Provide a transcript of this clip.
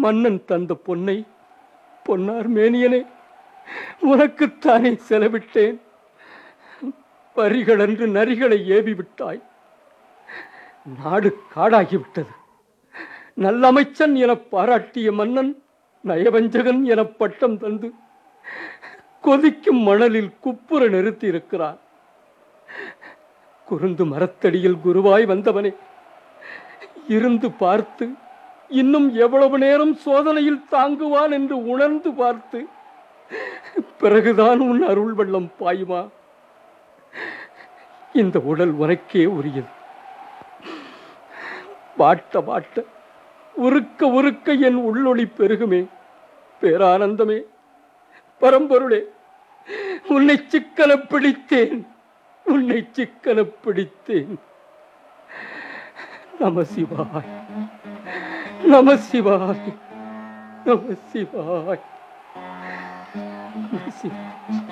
மன்னன் தந்த பொன்னை, பொன்னார் மேனியனே, உனக்குத்தானே செலவிட்டேன். பரிகளன்று நரிகளை ஏவி விட்டாய். நாடு காடாகிவிட்டது. நல்லமைச்சன் என பாராட்டிய மன்னன் நயவஞ்சகன் என பட்டம் தந்து கொதிக்கும் மணலில் குப்புற நிறுத்தி இருக்கிறான். குருந்து மரத்தடியில் குருவாய் வந்தவனே, இருந்து பார்த்து இன்னும் எவ்வளவு நேரம் சோதனையில் தாங்குவான் என்று உணர்ந்து பார்த்து பிறகுதான் உன் அருள் வெள்ளம் பாயுமா? இந்த உடல் உனக்கே உரியது. வாட்ட வாட்ட, உருக்க உருக்க என் உள்ளொளி பெருகுமே. பேரானந்தமே, பரம்பொருளே, உன்னை சிக்கன பிடித்தேன், உன்னை சிக்கன பிடித்தேன். நம சிவாய், நம சிவாய், நம சிவாய், நம சிவாய்.